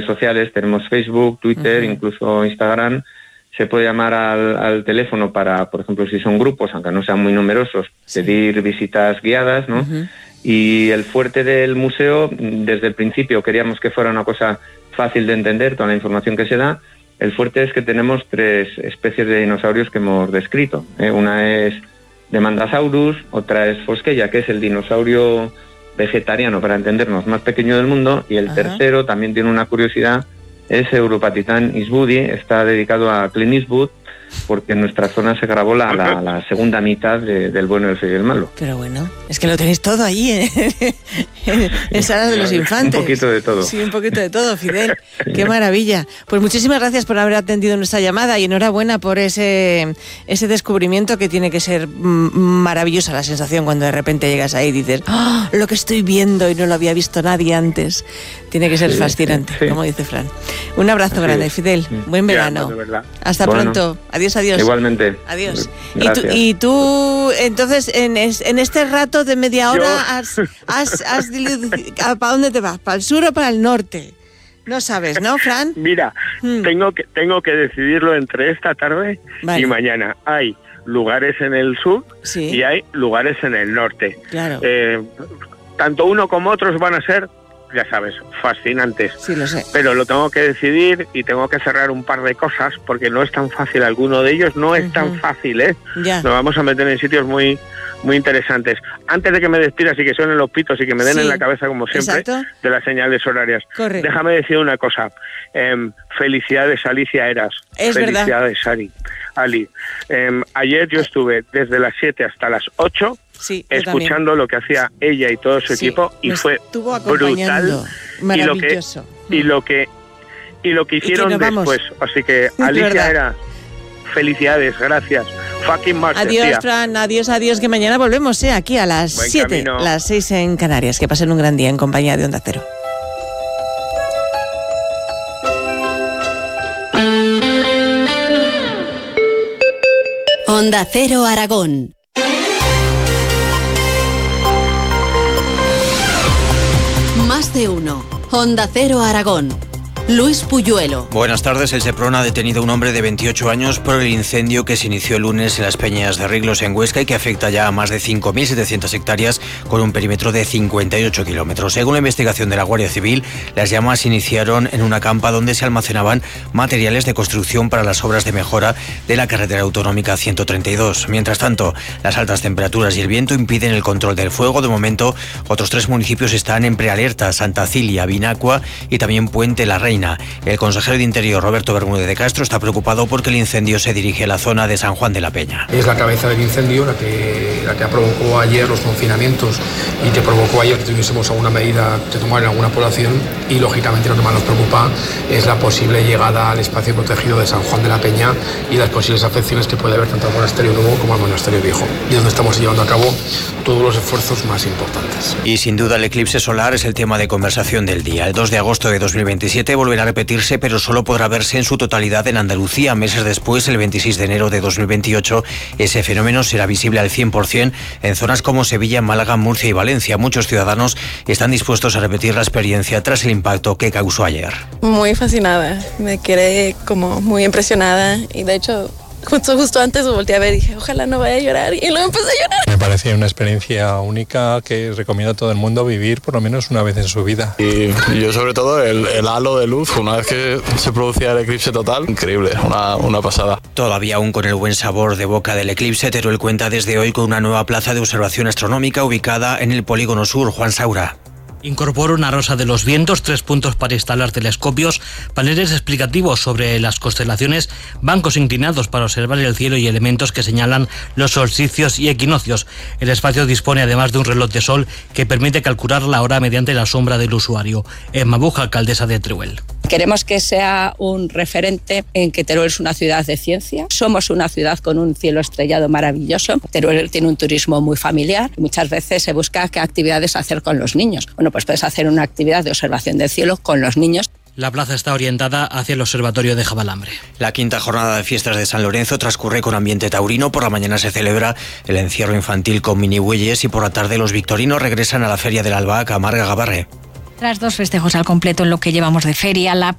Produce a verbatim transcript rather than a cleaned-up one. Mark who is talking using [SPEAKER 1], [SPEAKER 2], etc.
[SPEAKER 1] sociales, tenemos Facebook, Twitter,
[SPEAKER 2] Uh-huh.
[SPEAKER 1] incluso Instagram. Se puede llamar al, al teléfono para, por ejemplo, si son grupos, aunque no sean muy numerosos, sí. pedir visitas guiadas, ¿no?
[SPEAKER 2] Uh-huh.
[SPEAKER 1] Y el fuerte del museo, desde el principio queríamos que fuera una cosa fácil de entender, toda la información que se da. El fuerte es que tenemos tres especies de dinosaurios que hemos descrito, ¿eh? Una es Demandasaurus, otra es Fosqueya, que es el dinosaurio vegetariano, para entendernos, más pequeño del mundo, y el Ajá. tercero también tiene una curiosidad, es Europatitan eastwoodi, está dedicado a Clint Eastwood, porque en nuestra zona se grabó la, la, la segunda mitad de, del bueno, el feo y el malo.
[SPEAKER 2] Pero bueno, es que lo tenéis todo allí, ¿eh? En Sala de los Infantes.
[SPEAKER 1] Un poquito de todo.
[SPEAKER 2] Sí, un poquito de todo, Fidel. Qué maravilla. Pues muchísimas gracias por haber atendido nuestra llamada y enhorabuena por ese, ese descubrimiento, que tiene que ser maravillosa la sensación cuando de repente llegas ahí y dices, ¡oh, lo que estoy viendo y no lo había visto nadie antes! Tiene que ser sí, fascinante, sí, sí. como dice Fran. Un abrazo Así grande, es. Fidel. Sí. Buen verano. Ya, Hasta bueno. pronto. Adiós, adiós.
[SPEAKER 1] Igualmente.
[SPEAKER 2] Adiós. ¿Y tú, y tú, entonces, en, es, en este rato de media hora, Yo... has, has, has ¿para dónde te vas? ¿Para el sur o para el norte? No sabes, ¿no, Fran?
[SPEAKER 3] Mira, hmm. tengo que tengo que decidirlo entre esta tarde vale. y mañana. Hay lugares en el sur sí. y hay lugares en el norte.
[SPEAKER 2] Claro.
[SPEAKER 3] Eh, tanto uno como otros van a ser, ya sabes, fascinantes.
[SPEAKER 2] Sí, lo sé.
[SPEAKER 3] Pero lo tengo que decidir y tengo que cerrar un par de cosas porque no es tan fácil. Alguno de ellos no es uh-huh. tan fácil, ¿eh?
[SPEAKER 2] Ya.
[SPEAKER 3] Nos vamos a meter en sitios muy muy interesantes. Antes de que me despidas y que suenen los pitos y que me den sí. en la cabeza, como siempre,
[SPEAKER 2] Exacto.
[SPEAKER 3] de las señales horarias.
[SPEAKER 2] Correcto.
[SPEAKER 3] Déjame decir una cosa. Eh, felicidades, Alicia Eras.
[SPEAKER 2] Es
[SPEAKER 3] felicidades,
[SPEAKER 2] verdad.
[SPEAKER 3] Ali. Ali. Eh, ayer yo estuve desde las siete hasta las ocho
[SPEAKER 2] sí,
[SPEAKER 3] escuchando lo que hacía ella y todo su
[SPEAKER 2] sí,
[SPEAKER 3] equipo y fue brutal.
[SPEAKER 2] Maravilloso.
[SPEAKER 3] Y lo que y lo que, y lo que hicieron después. Así que Alicia Eras, felicidades, gracias. Fucking más.
[SPEAKER 2] Adiós,
[SPEAKER 3] tía.
[SPEAKER 2] Fran, adiós, adiós, que mañana volvemos, ¿eh? Aquí a las siete, las seis en Canarias. Que pasen un gran día en compañía de Onda Cero.
[SPEAKER 4] Onda Cero Aragón. Más de uno. Onda Cero Aragón. Luis Puyuelo.
[SPEAKER 5] Buenas tardes. El Seprona ha detenido a un hombre de veintiocho años por el incendio que se inició el lunes en las Peñas de Riglos, en Huesca, y que afecta ya a más de cinco mil setecientas hectáreas con un perímetro de cincuenta y ocho kilómetros. Según la investigación de la Guardia Civil, las llamas iniciaron en una campa donde se almacenaban materiales de construcción para las obras de mejora de la carretera autonómica ciento treinta y dos. Mientras tanto, las altas temperaturas y el viento impiden el control del fuego. De momento, otros tres municipios están en prealerta: Santa Cilia, Vinacua y también Puente la Reina. El consejero de Interior, Roberto Bermúdez de Castro, está preocupado porque el incendio se dirige a la zona de San Juan de la Peña.
[SPEAKER 6] Es la cabeza del incendio la que, la que provocó ayer los confinamientos y que provocó ayer que tuviésemos alguna medida de tomar en alguna población, y lógicamente lo que más nos preocupa es la posible llegada al espacio protegido de San Juan de la Peña y las posibles afecciones que puede haber tanto al monasterio nuevo como al monasterio viejo, y donde estamos llevando a cabo todos los esfuerzos más importantes.
[SPEAKER 5] Y sin duda el eclipse solar es el tema de conversación del día. El dos de agosto de dos mil veintisiete volverá a repetirse, pero solo podrá verse en su totalidad en Andalucía. Meses después, el veintiséis de enero de dos mil veintiocho, ese fenómeno será visible al cien por ciento en zonas como Sevilla, Málaga, Murcia y Valencia. Muchos ciudadanos están dispuestos a repetir la experiencia tras el impacto que causó ayer.
[SPEAKER 7] Muy fascinada, me quedé como muy impresionada y de hecho Justo, justo antes me volteé a ver y dije, ojalá no vaya a llorar, y luego empecé a llorar.
[SPEAKER 8] Me parece una experiencia única que recomiendo a todo el mundo vivir por lo menos una vez en su vida.
[SPEAKER 9] Y yo sobre todo el, el halo de luz, una vez que se producía el eclipse total, increíble, una, una pasada.
[SPEAKER 5] Todavía aún con el buen sabor de boca del eclipse, Teruel cuenta desde hoy con una nueva plaza de observación astronómica ubicada en el Polígono Sur. Juan Saura.
[SPEAKER 10] Incorpora una rosa de los vientos, tres puntos para instalar telescopios, paneles explicativos sobre las constelaciones, bancos inclinados para observar el cielo y elementos que señalan los solsticios y equinoccios. El espacio dispone además de un reloj de sol que permite calcular la hora mediante la sombra del usuario. Emma Buja, alcaldesa de Teruel.
[SPEAKER 11] Queremos que sea un referente en que Teruel es una ciudad de ciencia. Somos una ciudad con un cielo estrellado maravilloso. Teruel tiene un turismo muy familiar. Muchas veces se busca qué actividades hacer con los niños. Bueno, pues puedes hacer una actividad de observación del cielo con los niños.
[SPEAKER 10] La plaza está orientada hacia el Observatorio de Jabalambre.
[SPEAKER 5] La quinta jornada de fiestas de San Lorenzo transcurre con ambiente taurino. Por la mañana se celebra el encierro infantil con minibueyes y por la tarde los victorinos regresan a la Feria del Albahaca. Marga Gabarre.
[SPEAKER 12] Tras dos festejos al completo en lo que llevamos de feria, la